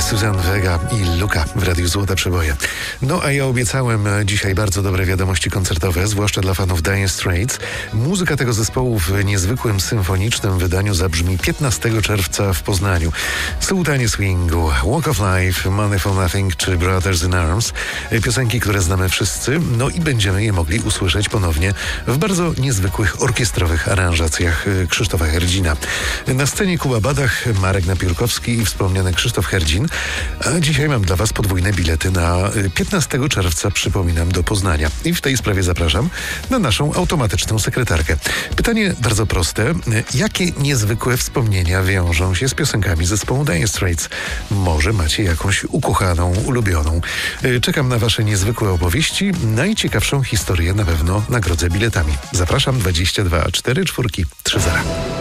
Suzanne Vega i Luka w Radiu Złote Przeboje. No a ja obiecałem dzisiaj bardzo dobre wiadomości koncertowe, zwłaszcza dla fanów Dire Straits. Muzyka tego zespołu w niezwykłym symfonicznym wydaniu zabrzmi 15 czerwca w Poznaniu. Sułtanie swingu, Walk of Life, Money for Nothing czy Brothers in Arms. Piosenki, które znamy wszyscy, no i będziemy je mogli usłyszeć ponownie w bardzo niezwykłych orkiestrowych aranżacjach Krzysztofa Herdzina. Na scenie Kuba Badach, Marek Napiórkowski i wspomniany Krzysztof Herdzin. A dzisiaj mam dla Was podwójne bilety na 15 czerwca, przypominam, do Poznania. I w tej sprawie zapraszam na naszą automatyczną sekretarkę. Pytanie bardzo proste. Jakie niezwykłe wspomnienia wiążą się z piosenkami zespołu Dire Straits? Może macie jakąś ukochaną, ulubioną. Czekam na Wasze niezwykłe opowieści. Najciekawszą historię na pewno nagrodzę biletami. Zapraszam 22 4 4 3 0.